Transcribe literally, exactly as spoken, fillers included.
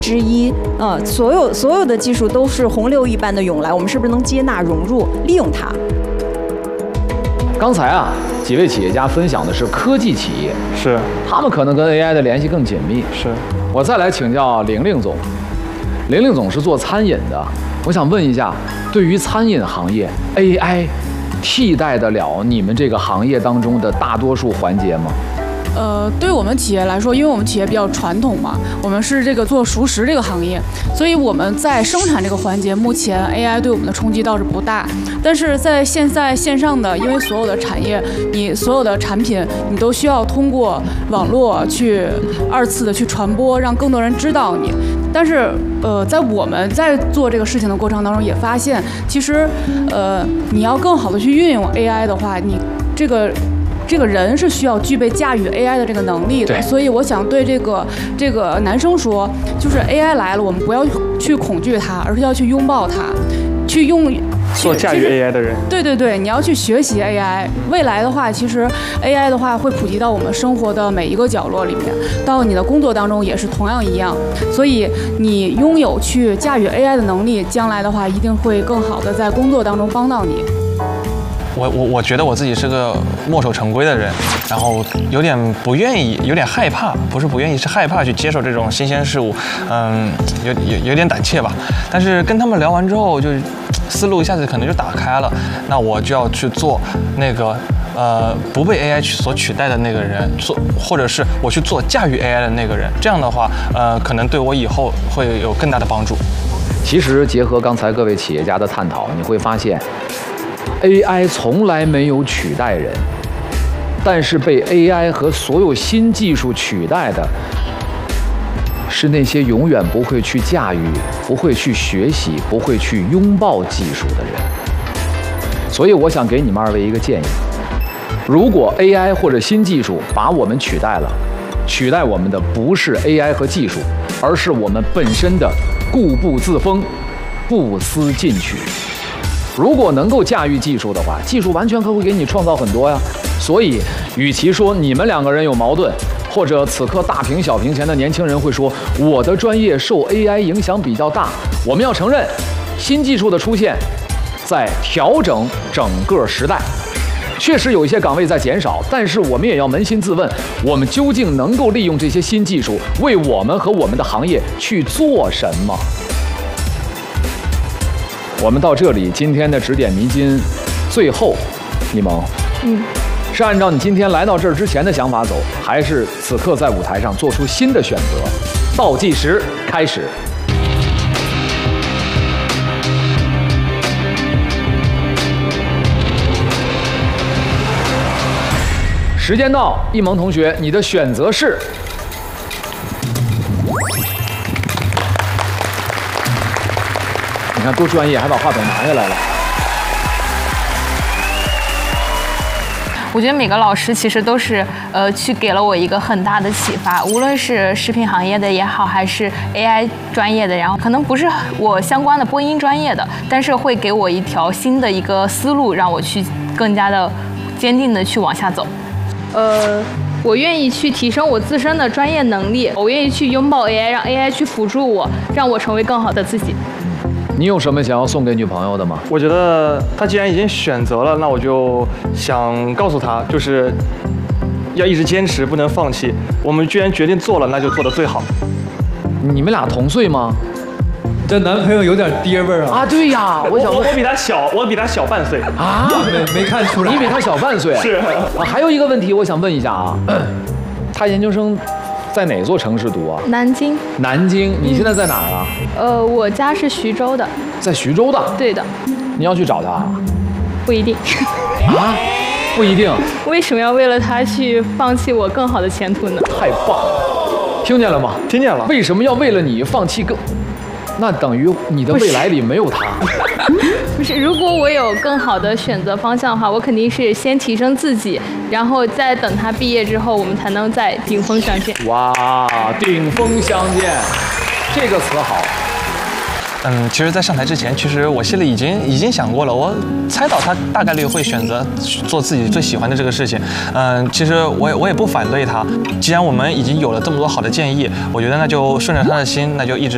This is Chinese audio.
之一，呃，所有所有的技术都是洪流一般的涌来，我们是不是能接纳、融入、利用它？ 刚才啊，几位企业家分享的是科技企业， 是他们可能跟 A I 的联系更紧密。 是， 我再来请教玲玲总，玲玲总是做餐饮的，我想问一下，对于餐饮行业 ，A I 替代得了你们这个行业当中的大多数环节吗？ 呃，对我们企业来说，因为我们企业比较传统嘛，我们是这个做熟食这个行业，所以我们在生产这个环节，目前 A I 对我们的冲击倒是不大。但是在现在线上的，因为所有的产业，你所有的产品，你都需要通过网络去二次的去传播，让更多人知道你。但是，呃，在我们在做这个事情的过程当中，也发现，其实，呃，你要更好的去运用 A I 的话，你这个。这个人是需要具备驾驭 A I 的这个能力的，所以我想对这个这个男生说，就是 A I 来了，我们不要去恐惧它，而是要去拥抱它，去用做驾驭 A I 的人。 对对对，你要去学习 A I。未来的话，其实 A I 的话会普及到我们生活的每一个角落里面，到你的工作当中也是同样一样。所以你拥有去驾驭 A I 的能力，将来的话一定会更好的在工作当中帮到你。 我我我觉得我自己是个墨守成规的人，然后有点不愿意，有点害怕，不是不愿意，是害怕去接受这种新鲜事物，嗯，有有有点胆怯吧。但是跟他们聊完之后，就思路一下子可能就打开了。那我就要去做那个呃不被 A I 所取代的那个人，做或者是我去做驾驭 A I 的那个人。这样的话，呃，可能对我以后会有更大的帮助。 其实结合刚才各位企业家的探讨，你会发现。A I 从来没有取代人，但是被 A I 和所有新技术取代的，是那些永远不会去驾驭、不会去学习、不会去拥抱技术的人。所以我想给你们二位一个建议：如果 A I 或者新技术把我们取代了，取代我们的不是 A I 和技术，而是我们本身的固步自封、不思进取。如果能够驾驭技术的话，技术完全可会给你创造很多呀。所以，与其说你们两个人有矛盾，或者此刻大屏小屏前的年轻人会说我的专业受 A I 影响比较大，我们要承认，新技术的出现在调整整个时代。确实有一些岗位在减少，但是我们也要扪心自问，我们究竟能够利用这些新技术为我们和我们的行业去做什么？我们到这里，今天的指点迷津，最后，一萌， 嗯， 是按照你今天来到这儿之前的想法走，还是此刻在舞台上做出新的选择？倒计时开始。时间到，一萌同学，你的选择是？你看多专业，还把话筒拿下来了。 我觉得每个老师其实都是呃去给了我一个很大的启发，无论是食品行业的也好，还是 A I 专业的，然后可能不是我相关的播音专业的，但是会给我一条新的一个思路，让我去更加的坚定的去往下走。 呃。我愿意去提升我自身的专业能力，我愿意去拥抱 A I， 让 A I 去辅助我，让我成为更好的自己。 你有什么想要送给女朋友的吗？ 我觉得她既然已经选择了，那我就想告诉她，就是要一直坚持，不能放弃。我们既然决定做了，那就做得最好。 你们俩同岁吗？ 这男朋友有点爹味儿啊！ 啊，对呀，我想我我比他小，我比他小半岁啊， 没没看出来， 你比他小半岁是啊。还有一个问题，我想问一下啊，他研究生在哪座城市读啊？ 南京。 南京，你现在在哪儿啊？ 呃，我家是徐州的。 在徐州的？ 对的。 你要去找他？ 不一定。 啊？不一定。 为什么要为了他去放弃我更好的前途呢？ 太棒了，听见了吗？ 听见了。 为什么要为了你放弃更？那等于你的未来里没有他。 不是，如果我有更好的选择方向的话，我肯定是先提升自己，然后再等他毕业之后，我们才能在顶峰相见。 哇，顶峰相见，这个词好。 嗯，其实，在上台之前，其实我心里已经已经想过了，我猜到他大概率会选择做自己最喜欢的这个事情。嗯，其实我也我也不反对他，既然我们已经有了这么多好的建议，我觉得那就顺着他的心，那就一直。